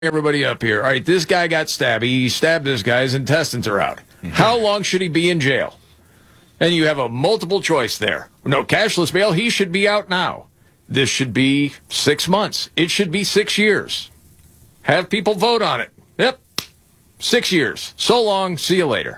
everybody up here. All right, this guy got stabbed. He stabbed this guy. His intestines are out. How long should he be in jail? And you have a multiple choice there. No cashless bail. He should be out now. This should be 6 months. It should be 6 years. Have people vote on it. Yep. 6 years. So long. See you later.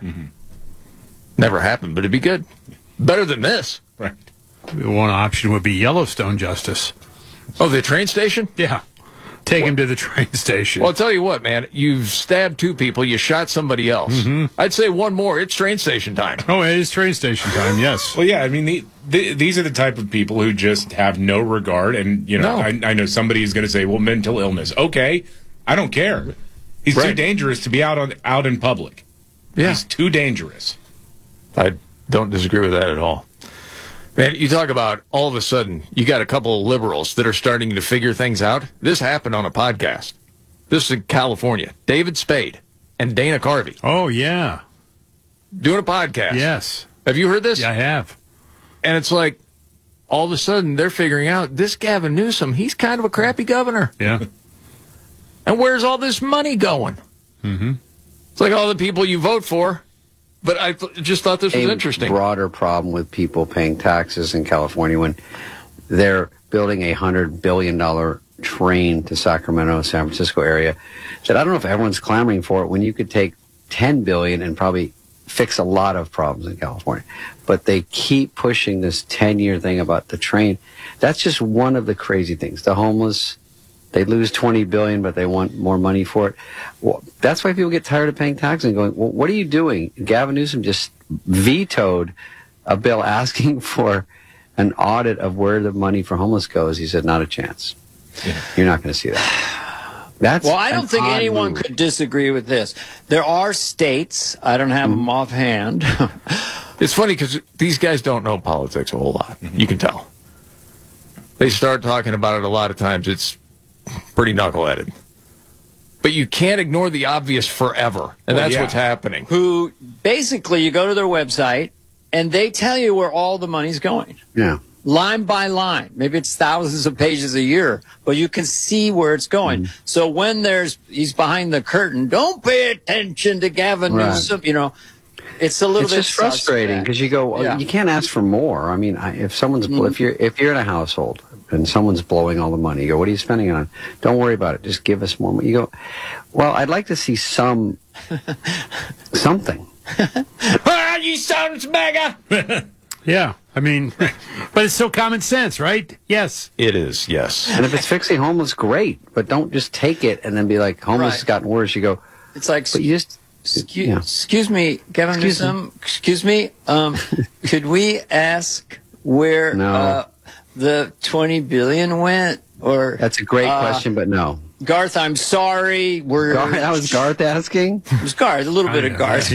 Never happened, but it'd be good. Better than this. Right. One option would be Yellowstone justice. Oh, the train station? Yeah. Take him to the train station. Well, I'll tell you what, man. You've stabbed 2 people. You shot somebody else. I'd say one more. It's train station time. Oh, it is train station time, yes. Well, yeah, I mean, these are the type of people who just have no regard. And, you know, No. I know somebody is going to say, well, mental illness. Okay, I don't care. He's too dangerous to be out in public. Yeah. He's too dangerous. I don't disagree with that at all. Man, you talk about all of a sudden, you got a couple of liberals that are starting to figure things out. This happened on a podcast. This is in California. David Spade and Dana Carvey Oh, yeah. doing a podcast. Yes. Have you heard this? Yeah, I have. And it's like, all of a sudden, they're figuring out this Gavin Newsom, he's kind of a crappy governor. Yeah. And where's all this money going? It's like all the people you vote for. But I just thought this was interesting. Broader problem with people paying taxes in California when they're building a $100 billion train to Sacramento, San Francisco area. That I don't know if everyone's clamoring for it when you could take $10 billion and probably fix a lot of problems in California. But they keep pushing this 10-year thing about the train. That's just one of the crazy things. The homeless, they lose $20 billion, but they want more money for it. Well, that's why people get tired of paying taxes and going, well, what are you doing? Gavin Newsom just vetoed a bill asking for an audit of where the money for homeless goes. He said, not a chance. Yeah. You're not going to see that. That's well, I don't think anyone could disagree with this. There are states, I don't have them offhand. It's funny because these guys don't know politics a whole lot. You can tell. They start talking about it a lot of times. It's pretty knuckleheaded. But you can't ignore the obvious forever. And that's what's happening. Who basically you go to their website and they tell you where all the money's going. Yeah. Line by line. Maybe it's thousands of pages a year, but you can see where it's going. So when he's behind the curtain, don't pay attention to Gavin Newsom, you know. It's a little bit just frustrating because you go, you can't ask for more. I mean, if someone's if you're in a household and someone's blowing all the money, you go, what are you spending it on? Don't worry about it. Just give us more money. You go, well, I'd like to see something. You sons mega. Yeah. I mean, but it's so common sense, right? Yes. It is, yes. And if it's fixing homeless, great. But don't just take it and then be like, homeless has gotten worse. You go, it's like, but you just... Excuse me, Gavin Newsom. Excuse me. Could we ask where the $20 billion went? Or that's a great question, but no. Garth, I'm sorry. That was Garth asking. It was Garth. A little bit of Garth.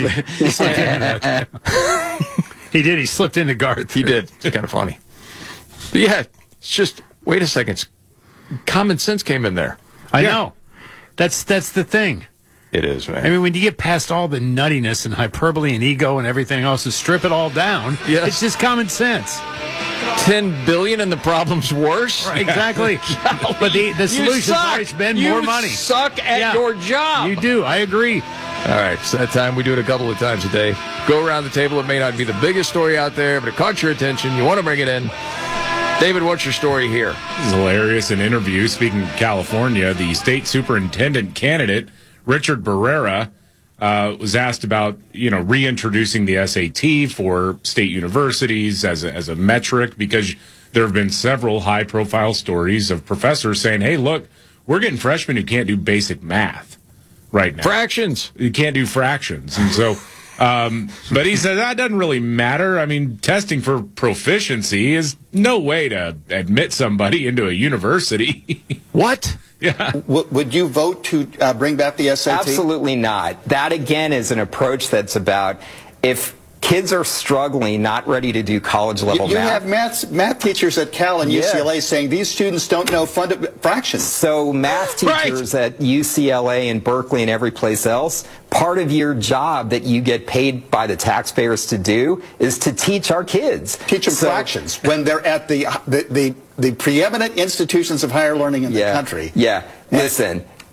He did. He slipped into Garth. He did. It's kind of funny. But yeah, it's just wait a second. Common sense came in there. I know. That's the thing. It is, man. I mean, when you get past all the nuttiness and hyperbole and ego and everything else and strip it all down, it's just common sense. $10 billion and the problem's worse? Right, exactly. But the solution's always been more money. You suck at your job. You do. I agree. All right, it's that time. We do it a couple of times a day. Go around the table. It may not be the biggest story out there, but it caught your attention. You want to bring it in. David, what's your story here? This is hilarious. An interview. Speaking of California, the state superintendent candidate, Richard Barrera, was asked about, reintroducing the SAT for state universities as a metric, because there have been several high-profile stories of professors saying, hey, look, we're getting freshmen who can't do basic math right now. Fractions. You can't do fractions. And so, but he said that doesn't really matter. I mean, testing for proficiency is no way to admit somebody into a university. What? Yeah. Would you vote to bring back the SAT? Absolutely not. That, again, is an approach that's about if kids are struggling, not ready to do college-level math. You have math teachers at Cal and UCLA saying these students don't know fractions. So math teachers at UCLA and Berkeley and every place else, part of your job that you get paid by the taxpayers to do is to teach our kids. Teach them fractions when they're at the preeminent institutions of higher learning in the country. Yeah. Listen,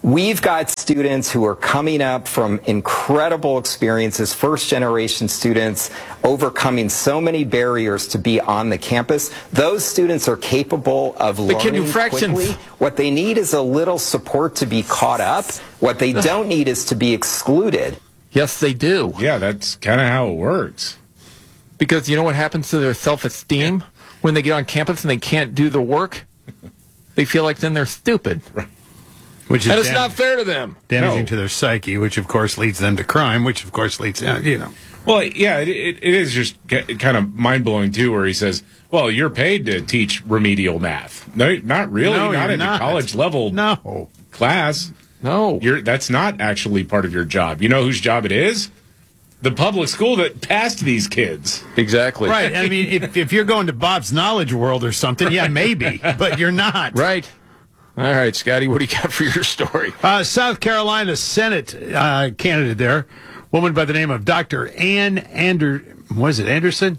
We've got students who are coming up from incredible experiences, first-generation students, overcoming so many barriers to be on the campus. Those students are capable of learning quickly. What they need is a little support to be caught up. What they don't need is to be excluded. Yes, they do. Yeah, that's kind of how it works. Because you know what happens to their self-esteem when they get on campus and they can't do the work? They feel like then they're stupid. Right. Which is and it's not fair to them. Damaging to their psyche, which of course leads them to crime, which of course leads to, Well, yeah, it is just kind of mind-blowing, too, where he says, well, you're paid to teach remedial math. No, not really. No, not you're at not. the college-level class. No. That's not actually part of your job. You know whose job it is? The public school that passed these kids. Exactly. Right. I mean, if you're going to Bob's Knowledge World or something, yeah, maybe, but you're not. Right. All right, Scotty, what do you got for your story? South Carolina Senate candidate there, woman by the name of Dr. Andrews,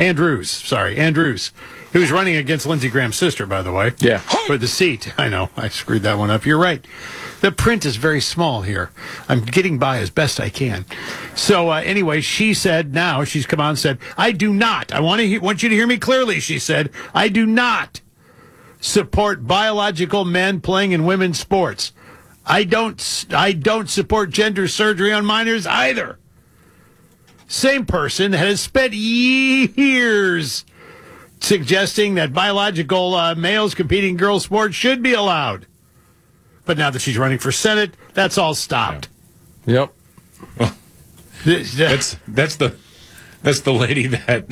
who's running against Lindsey Graham's sister, by the way. Yeah. For the seat. I know, I screwed that one up. You're right. The print is very small here. I'm getting by as best I can. So anyway, she said now, she's come out and said, I do not, I want you to hear me clearly, she said, I do not support biological men playing in women's sports. I don't support gender surgery on minors either. Same person that has spent years suggesting that biological males competing in girls' sports should be allowed. But now that she's running for Senate, that's all stopped. Yep. Well, that's the lady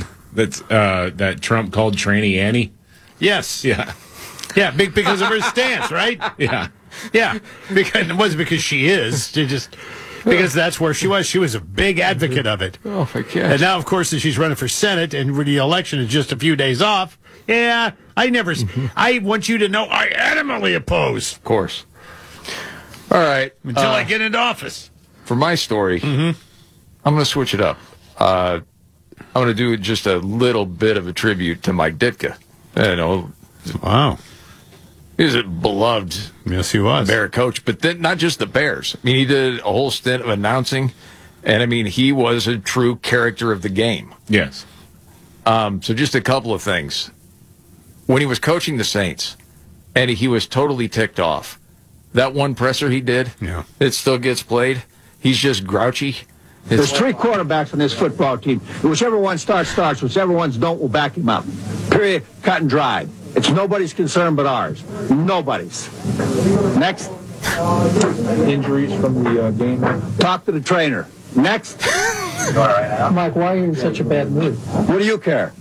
that Trump called Tranny Annie. Yes. Yeah. Yeah, because of her stance, right? Yeah. Yeah. Because it wasn't because she is. She just because that's where she was. She was a big advocate of it. Oh my gosh. And now, of course, that she's running for Senate and the election is just a few days off. Yeah, I want you to know I adamantly oppose. Of course. All right. Until I get into office. For my story, I'm going to switch it up. I'm going to do just a little bit of a tribute to Mike Ditka. Wow. He was a beloved Bear coach, but then not just the Bears. I mean, he did a whole stint of announcing, and I mean, he was a true character of the game. Yes. So just a couple of things. When he was coaching the Saints, and he was totally ticked off, that one presser he did, it still gets played. He's just grouchy. There's three quarterbacks on this football team. Whichever one starts. Whichever ones don't, we'll back him up. Period. Cut and dried. It's nobody's concern but ours. Nobody's. Next. Injuries from the game. Talk to the trainer. Next. Mike, why are you in such a bad mood? What do you care?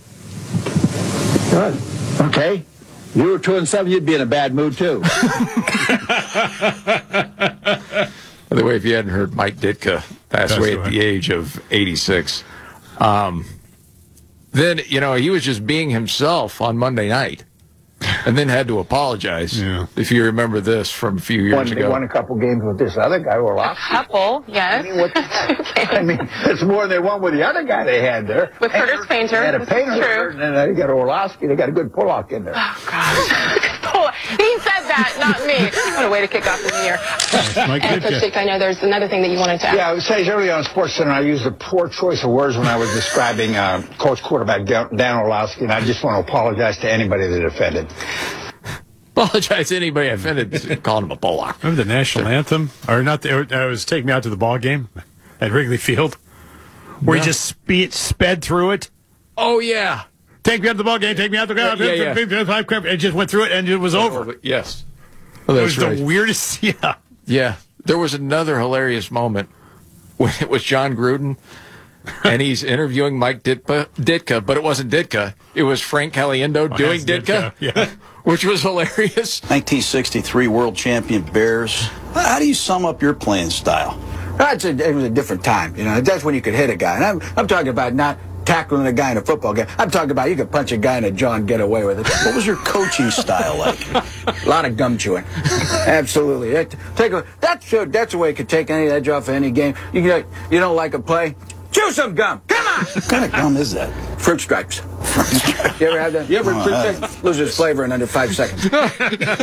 Good. Okay. You were 2-7, you'd be in a bad mood too. By the way, if you hadn't heard, Mike Ditka passed away at the age of 86. Then, he was just being himself on Monday night and then had to apologize, if you remember this from a few years ago. They won a couple games with this other guy, Orlovsky. A couple, yes. I mean, it's more than they won with the other guy they had there. With Curtis Painter. They had a Painter, and then they got Orlovsky. They got a good Pollock in there. Oh, God. He said that, not me. What a way to kick off the new year. And Coach Dick, I know there's another thing that you wanted to ask. Yeah, I was saying earlier on SportsCenter, I used a poor choice of words when I was describing Coach quarterback Dan Orlovsky, and I just want to apologize to anybody that offended. Apologize to anybody offended calling him a Pollock. Remember the national anthem? Or not? It was Take Me Out to the Ball Game at Wrigley Field, where he just sped through it. Oh, yeah. Take me out to the ball game. Take me out to the ground. It just went through it and it was over. Yes. Well, it was the weirdest. Yeah. Yeah. There was another hilarious moment when it was John Gruden and he's interviewing Mike Ditka, but it wasn't Ditka. It was Frank Caliendo doing Ditka, which was hilarious. 1963 world champion Bears. How do you sum up your playing style? It was a different time. That's when you could hit a guy. And I'm talking about not tackling a guy in a football game. I'm talking about you could punch a guy in a jaw and get away with it. What was your coaching style like? A lot of gum chewing. Absolutely. That's the way it could take any edge off of any game. You don't like a play? Chew some gum. Come on. What kind of gum is that? Fruit Stripes. You ever have that? You ever fruit stripes? Loses flavor in under 5 seconds.